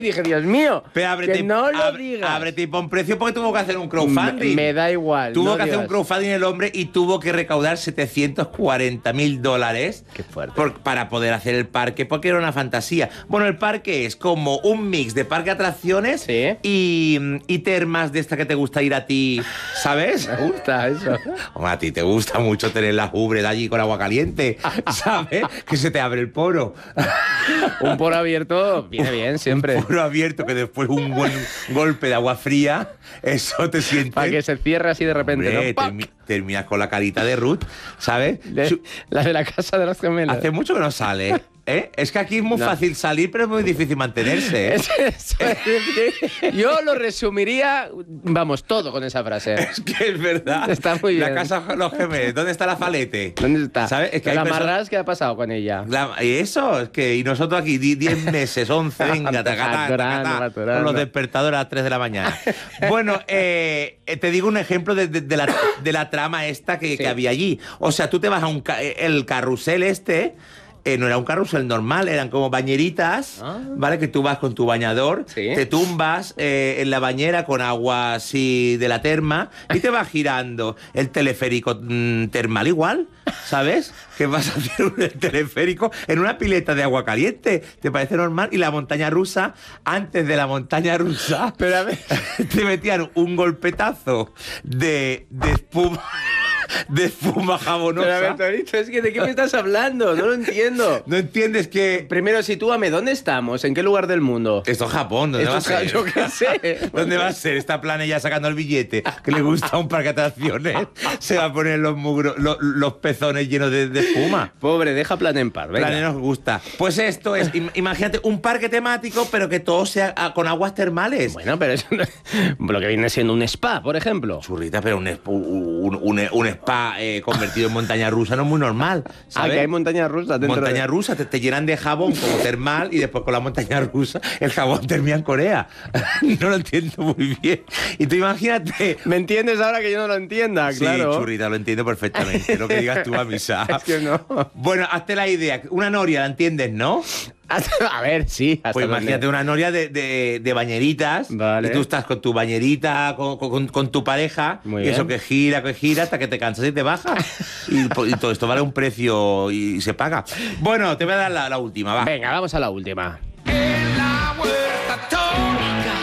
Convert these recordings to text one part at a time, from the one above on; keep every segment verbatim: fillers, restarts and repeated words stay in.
Dije, Dios mío, Pero ábrete, que no lo abre, digas. ábrete y pon precio porque tuvo que hacer un crowdfunding. Me, me da igual. Tuvo no que digas. hacer un crowdfunding el hombre y tuvo que recaudar setecientos cuarenta mil dólares. Qué fuerte. Por, para poder hacer el parque, porque era una fantasía. Bueno, el parque es como un mix de parque de atracciones ¿Sí? y, y termas de esta que te gusta ir a ti, ¿sabes? Me gusta eso. Hombre, a ti te gusta mucho tener las ubres allí con agua caliente, ¿sabes? Que se te abre el poro. Un poro abierto viene bien siempre. Un poro abierto que después un buen golpe de agua fría, eso te siente... Para que se cierre así de repente. Hombre, ¿no? termi- terminas con la carita de Ruth, ¿sabes? De- Su- la de la casa de los gemelos. Hace mucho que no sale, ¿eh? Es que aquí es muy No. fácil salir, pero es muy difícil mantenerse, ¿eh? Es- es- es- Yo lo resumiría, vamos, todo con esa frase. Es que es verdad. Está muy La bien. casa de los gemelos, ¿dónde está la falete? ¿Dónde está? ¿Sabes? Es que hay la perso- amarras, ¿qué ha pasado con ella? La- y eso, es que y nosotros aquí di- diez meses, once, venga, tacatá, Gatorando, tacatá, gatorando. con los despertadores a las tres de la mañana. Bueno, eh, eh, te digo un ejemplo de, de- de la, de la trama esta que, Sí. que había allí. O sea, tú te vas a un ca- el carrusel este. Eh, no era un carrusel normal, eran como bañeritas, Ah. ¿vale? Que tú vas con tu bañador, Sí. te tumbas eh, en la bañera con agua así de la terma y te va girando el teleférico mm, termal igual, ¿sabes? Que vas a hacer un teleférico en una pileta de agua caliente, ¿te parece normal? Y la montaña rusa, antes de la montaña rusa, Pero a ver... te metían un golpetazo de, de espuma, de espuma jabonosa. Pero a ver, Torito, es que ¿de qué me estás hablando? No lo entiendo. ¿No entiendes que Primero, sitúame, ¿dónde estamos? ¿En qué lugar del mundo? esto es Japón? ¿Dónde Esto va a es ja- ser? yo qué sé. ¿Dónde va a ser? Está Plane ya sacando el billete, que le gusta un parque de atracciones. Se va a poner los, mugro- lo- los pezones llenos de, de espuma. Pobre, deja plan en par, venga. Plane nos gusta. Pues esto es, im- imagínate, un parque temático, pero que todo sea ah, con aguas termales. Bueno, pero eso no- lo que viene siendo un spa, por ejemplo. Churrita, pero un, sp- un, un- un spa eh, convertido en montaña rusa no es muy normal, Ah, ¿sabes? que hay montañas rusas dentro Montaña de... rusa, te, te llenan de jabón como termal y después con la montaña rusa el jabón termina en Corea. No lo entiendo muy bien. Y tú imagínate... ¿Me entiendes ahora que yo no lo entienda? Claro. Sí, churrita, lo entiendo perfectamente. Lo que digas tú a misa. Es que no. Bueno, hazte la idea. Una noria, ¿la entiendes, no? A ver, sí. hasta Pues dónde. imagínate una noria de, de, de bañeritas. Vale. Y tú estás con tu bañerita, con, con- con tu pareja. Muy y eso bien. que gira, que gira, hasta que te cansas y te baja. y, po- y todo esto vale un precio y se paga. Bueno, te voy a dar la, la última, va. Venga, vamos a la última. En la huerta atómica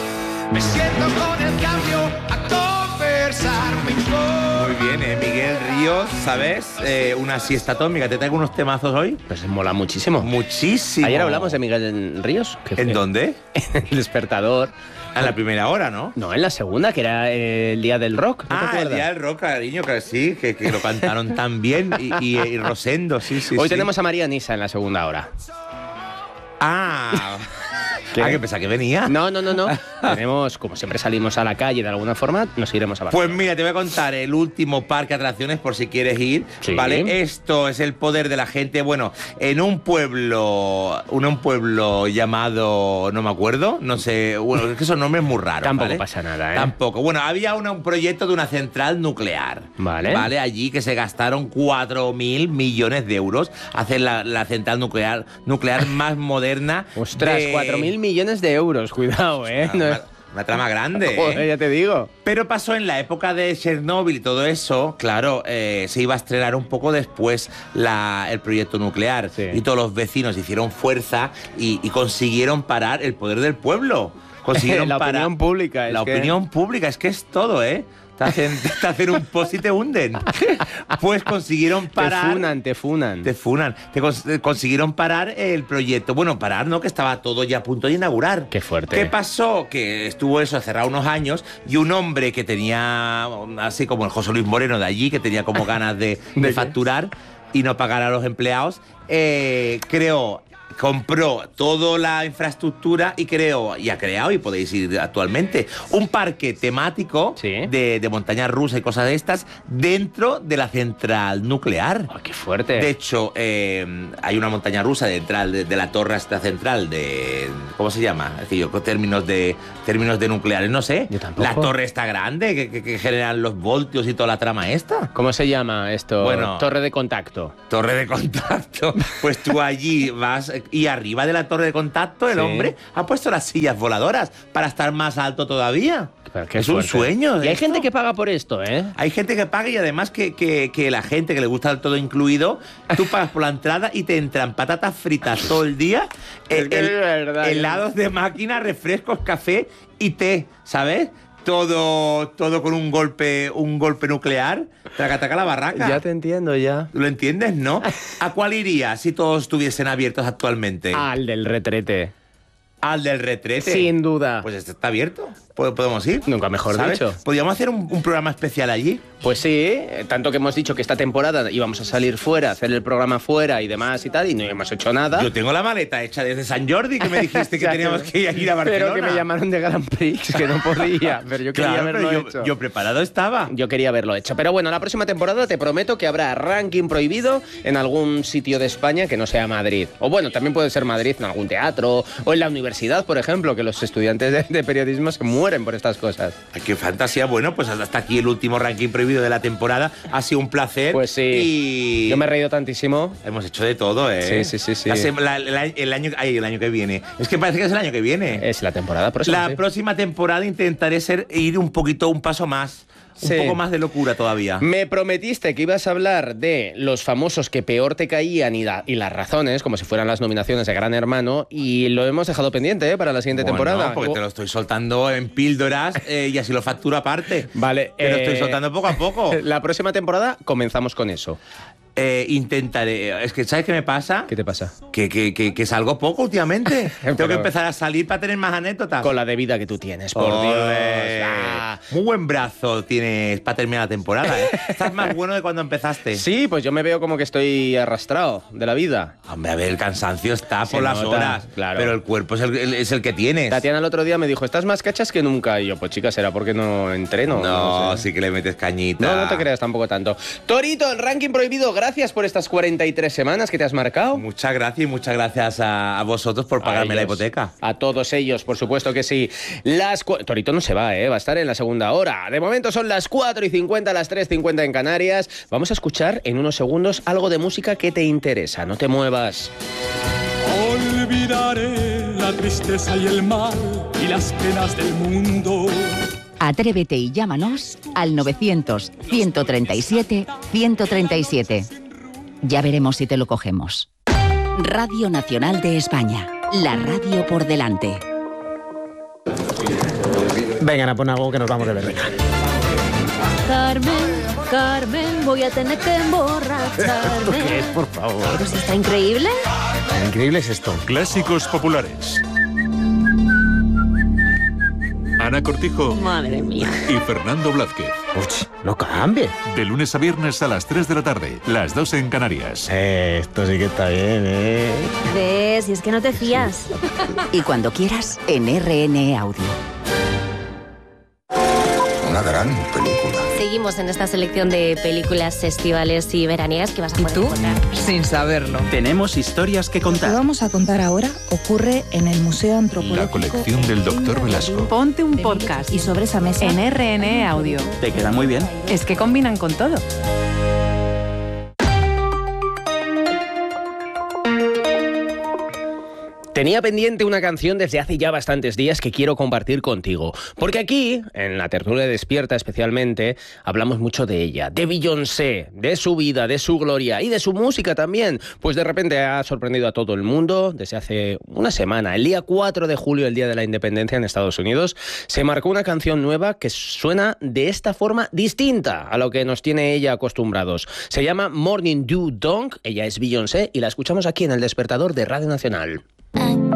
me siento con el cambio a conversar mejor. Muy bien, eh, Miguel Ríos, ¿sabes? Eh, una siesta atómica. ¿Te traigo unos temazos hoy? Pues mola muchísimo. Muchísimo. Ayer hablamos de Miguel Ríos. que ¿En fue dónde? En el despertador. A la primera hora, ¿no? No, en la segunda, que era eh, el día del rock. ¿No te Ah, el acuerdas? día del rock, cariño, que sí, que, que lo cantaron tan bien. Y, y, y Rosendo, sí, sí, Hoy sí. tenemos a María Nisa en la segunda hora. Ah, ¿Qué? ah, que pensaba que venía. No, no, no, no. Tenemos, como siempre salimos a la calle de alguna forma, nos iremos a Barcelona. Pues mira, te voy a contar el último parque de atracciones por si quieres ir, Sí. ¿vale? Esto es el poder de la gente. Bueno, en un pueblo, en un pueblo llamado, no me acuerdo, no sé, bueno, es que esos nombres muy raros, Tampoco ¿vale? pasa nada, ¿eh? Tampoco. Bueno, había una- un proyecto de una central nuclear, Vale. ¿vale? Allí que se gastaron cuatro mil millones de euros hacer la, la central nuclear, nuclear más moderna. Ostras, de- cuatro mil millones de euros, cuidado, ¿eh? Una, No- una- una trama grande, Joder, ¿eh? ya te digo. Pero pasó en la época de Chernóbil y todo eso, claro, eh, se iba a estrenar un poco después la- el proyecto nuclear. Sí. Y todos los vecinos hicieron fuerza y, y consiguieron parar el poder del pueblo. Consiguieron La parar opinión pública, es La que- opinión pública, es que es todo, ¿eh? Te hacen, te hacen un post y te hunden. Pues consiguieron parar... Te funan, te funan. Te funan. Te cons- eh, consiguieron parar el proyecto. Bueno, parar, ¿no? Que estaba todo ya a punto de inaugurar. Qué fuerte. ¿Qué pasó? Que estuvo eso cerrado unos años y un hombre que tenía, así como el José Luis Moreno de allí, que tenía como ganas de, de ¿De qué? facturar y no pagar a los empleados, eh, creó... Compró toda la infraestructura y creó, y ha creado, y podéis ir actualmente, un parque temático Sí. de, de montaña rusa y cosas de estas dentro de la central nuclear. Oh, qué fuerte. De hecho, eh, hay una montaña rusa dentro de, de la torre hasta central de... ¿Cómo se llama? Es decir, yo con términos de, términos de nucleares, no sé. Yo tampoco. La torre está grande, que, que, que generan los voltios y toda la trama esta. ¿Cómo se llama esto? Bueno. Torre de contacto. Torre de contacto. Pues tú allí vas, y arriba de la torre de contacto el Sí. hombre ha puesto las sillas voladoras para estar más alto todavía. Pero qué Es un suerte. sueño. Y hay esto. gente que paga por esto, ¿eh? Hay gente que paga y además que, que, que la gente que le gusta el todo incluido, tú pagas por la entrada y te entran patatas fritas todo el día, Es el- que el- es verdad, helados de máquina, refrescos, café y té, ¿sabes? Todo, todo con un golpe, un golpe nuclear. Traca, traca la barraca. Ya te entiendo, ya. ¿Lo entiendes, no? ¿A cuál irías si todos estuviesen abiertos actualmente? Al del retrete. Al del retrete. Sin duda. Pues este está abierto. ¿Pod- ¿Podemos ir? Nunca mejor ¿Sabes? dicho. Podríamos hacer un, un programa especial allí. Pues sí, eh, tanto que hemos dicho que esta temporada íbamos a salir fuera, hacer el programa fuera y demás y tal, y no hemos hecho nada. Yo tengo la maleta hecha desde San Jordi, que me dijiste que Ya, teníamos que ir a Barcelona. Pero que me llamaron de Grand Prix, que no podía, pero yo quería Claro, haberlo pero yo, hecho. yo preparado estaba. Yo quería haberlo hecho. Pero bueno, la próxima temporada te prometo que habrá ranking prohibido en algún sitio de España que no sea Madrid. O bueno, también puede ser Madrid en algún teatro o en la universidad, por ejemplo, que los estudiantes de, de periodismo se mueren por estas cosas. Ay, qué fantasía. Bueno, pues hasta aquí el último ranking prohibido de la temporada. Ha sido un placer. Pues sí. Y Yo me he reído tantísimo. hemos hecho de todo, ¿eh? Sí, sí, sí, sí. La sem- la- la- el, año, ay, el año que viene. Es que parece que es el año que viene. Es la temporada próxima. La sí. próxima temporada intentaré ser, ir un poquito, un paso más. Un Sí. poco más de locura todavía. Me prometiste que ibas a hablar de los famosos que peor te caían y, la- y las razones, como si fueran las nominaciones de Gran Hermano, y lo hemos dejado pendiente, ¿eh? Para la siguiente Bueno, temporada. porque te lo estoy soltando en píldoras eh, y así lo facturo aparte. Vale, Te lo eh, estoy soltando poco a poco. La próxima temporada comenzamos con eso. Eh, intentaré. Es que, ¿sabes qué me pasa? ¿Qué te pasa? Que, que, que, que salgo poco últimamente. Tengo Pero- que empezar a salir para tener más anécdotas. Con la de vida que tú tienes, por Ole. Dios. Ah. Muy buen brazo tienes para terminar la temporada, ¿eh? Estás más bueno de cuando empezaste. Sí, pues yo me veo como que estoy arrastrado de la vida. Hombre, a ver, el cansancio está Se por las nota, horas. claro. Pero el cuerpo es el, el- es el que tienes. Tatiana el otro día me dijo, estás más cachas que nunca. Y yo, pues chica, será porque no entreno. No, sé. sí que le metes cañita. No, no te creas tampoco tanto. Torito, el ranking prohibido, gracias por estas cuarenta y tres semanas que te has marcado. Muchas gracias y muchas gracias a, a vosotros por A pagarme la ellos. hipoteca. A todos ellos, por supuesto que sí. Las cu- Torito no se va, ¿eh? Va a estar en la segunda hora. De momento son las cuatro y cincuenta, las tres y cincuenta en Canarias. Vamos a escuchar en unos segundos algo de música que te interesa. No te muevas. Olvidaré la tristeza y el mal y las penas del mundo. Atrévete y llámanos al novecientos, ciento treinta y siete, ciento treinta y siete. Ya veremos si te lo cogemos. Radio Nacional de España. La radio por delante. Venga, pon algo que nos vamos de ver. Venga. Carmen, Carmen, voy a tener que emborracharme. ¿Qué es, por favor? Pues está increíble. Tan increíble es esto. Clásicos populares. Ana Cortijo Madre mía. y Fernando Blázquez. Uch, no cambie. De lunes a viernes a las tres de la tarde, las dos en Canarias. Eh, esto sí que está bien, ¿eh? ¿Ves? Y es que no te fías. Y cuando quieras, en R N E Audio. Una gran película. Seguimos en esta selección de películas estivales y veraniegas que vas a poder encontrar. Sin saberlo. Tenemos historias que Lo que contar. vamos a contar ahora ocurre en el Museo Antropológico. La colección del doctor Velasco. Ponte un podcast Y sobre esa mesa en R N E Audio. Te queda muy bien. Es que combinan con todo. Tenía pendiente una canción desde hace ya bastantes días que quiero compartir contigo. Porque aquí, en la tertulia despierta especialmente, hablamos mucho de ella, de Beyoncé, de su vida, de su gloria y de su música también. Pues de repente ha sorprendido a todo el mundo desde hace una semana. El día cuatro de julio, el día de la independencia en Estados Unidos, se marcó una canción nueva que suena de esta forma distinta a lo que nos tiene ella acostumbrados. Se llama Morning Dew Dong, ella es Beyoncé y la escuchamos aquí en El Despertador de Radio Nacional. I